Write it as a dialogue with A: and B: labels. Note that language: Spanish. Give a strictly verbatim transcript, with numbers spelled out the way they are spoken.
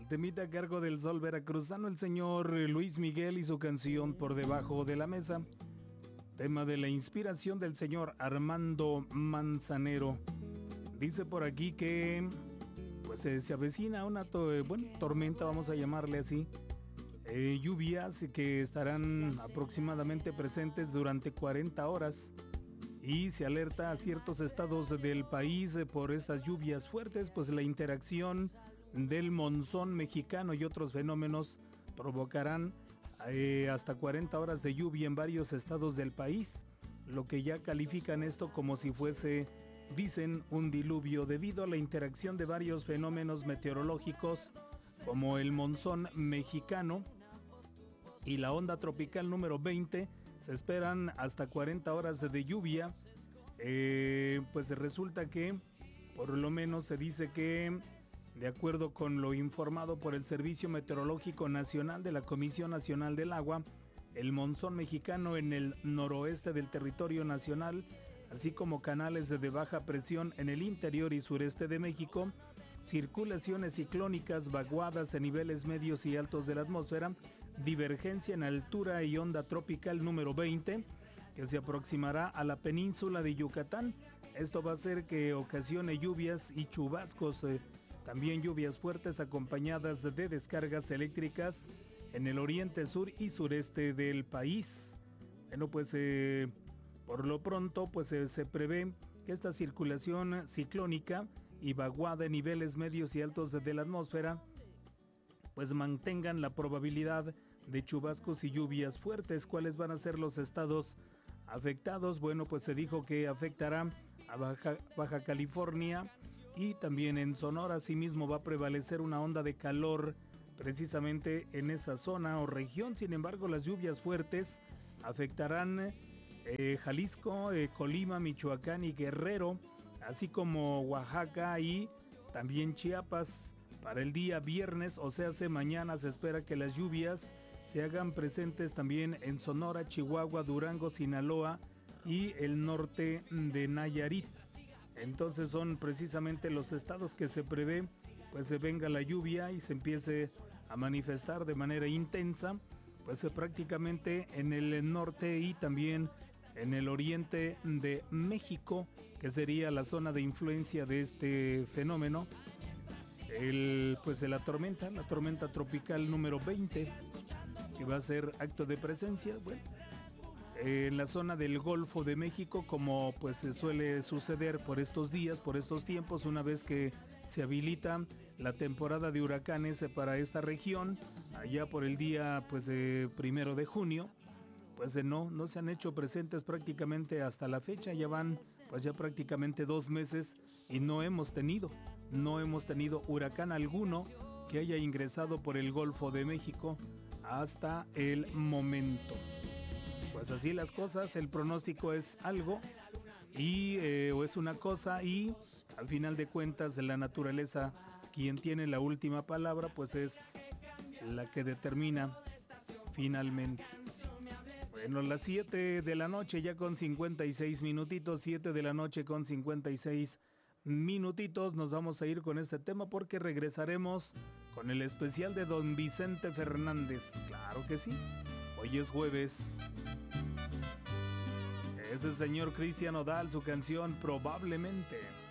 A: temita a cargo del sol veracruzano, el señor Luis Miguel y su canción Por Debajo de la Mesa. Tema de la inspiración del señor Armando Manzanero. Dice por aquí que pues eh, se avecina una to- bueno, tormenta, vamos a llamarle así. Eh, lluvias que estarán aproximadamente presentes durante cuarenta horas. Y se alerta a ciertos estados del país por estas lluvias fuertes, pues la interacción del monzón mexicano y otros fenómenos provocarán eh, hasta cuarenta horas de lluvia en varios estados del país, lo que ya califican esto como si fuese, dicen, un diluvio debido a la interacción de varios fenómenos meteorológicos como el monzón mexicano y la onda tropical número veinte. Se esperan hasta cuarenta horas de lluvia. Eh, pues resulta que, por lo menos se dice que, de acuerdo con lo informado por el Servicio Meteorológico Nacional de la Comisión Nacional del Agua, el monzón mexicano en el noroeste del territorio nacional, así como canales de baja presión en el interior y sureste de México, circulaciones ciclónicas, vaguadas en niveles medios y altos de la atmósfera, divergencia en altura y onda tropical número veinte, que se aproximará a la península de Yucatán. Esto va a hacer que ocasione lluvias y chubascos, eh, también lluvias fuertes acompañadas de descargas eléctricas en el oriente, sur y sureste del país. Bueno, pues eh, por lo pronto pues eh, se prevé que esta circulación ciclónica y vaguada en niveles medios y altos de la atmósfera pues mantengan la probabilidad de chubascos y lluvias fuertes. ¿Cuáles van a ser los estados afectados? Bueno, pues se dijo que afectará a Baja, Baja California y también en Sonora. Asimismo va a prevalecer una onda de calor precisamente en esa zona o región. Sin embargo, las lluvias fuertes afectarán eh, Jalisco, eh, Colima, Michoacán y Guerrero, así como Oaxaca y también Chiapas. Para el día viernes, o sea, se mañana, se espera que las lluvias se hagan presentes también en Sonora, Chihuahua, Durango, Sinaloa y el norte de Nayarit. Entonces son precisamente los estados que se prevé pues se venga la lluvia y se empiece a manifestar de manera intensa, pues eh, prácticamente en el norte y también en el oriente de México, que sería la zona de influencia de este fenómeno. El, pues la tormenta, la tormenta tropical número veinte, que va a ser acto de presencia, bueno, en la zona del Golfo de México, como pues se suele suceder por estos días, por estos tiempos, una vez que se habilita la temporada de huracanes para esta región, allá por el día pues eh, primero de junio, pues eh, no, no se han hecho presentes prácticamente hasta la fecha. Ya van pues ya prácticamente dos meses y no hemos tenido, no hemos tenido huracán alguno que haya ingresado por el Golfo de México hasta el momento. Pues así las cosas, el pronóstico es algo y eh, o es una cosa, y al final de cuentas la naturaleza, quien tiene la última palabra, pues es la que determina finalmente. Bueno, las siete de la noche ya con cincuenta y seis minutitos, siete de la noche con cincuenta y seis minutitos, nos vamos a ir con este tema porque regresaremos con el especial de Don Vicente Fernández. Claro que sí, hoy es jueves. Es el señor Cristian Nodal, su canción Probablemente.